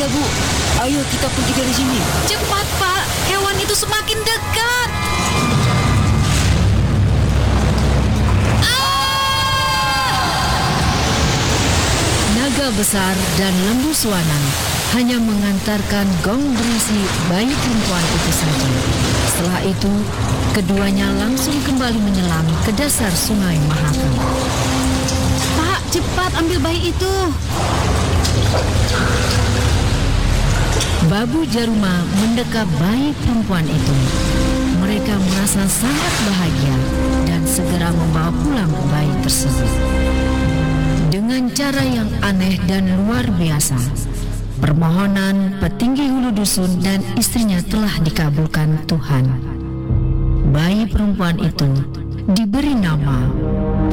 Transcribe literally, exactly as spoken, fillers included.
Bu. Ayo kita pergi dari sini. Cepat, Pak. Hewan itu semakin dekat. Naga besar dan lembu suanan hanya mengantarkan gong berisi bayi perempuan itu saja. Setelah itu, keduanya langsung kembali menyelam ke dasar sungai Mahakam. Pak, cepat ambil bayi itu. Babu Jaruma mendekap bayi perempuan itu. Mereka merasa sangat bahagia dan segera membawa pulang bayi tersebut. Dengan cara yang aneh dan luar biasa, permohonan petinggi hulu dusun dan istrinya telah dikabulkan Tuhan. Bayi perempuan itu diberi nama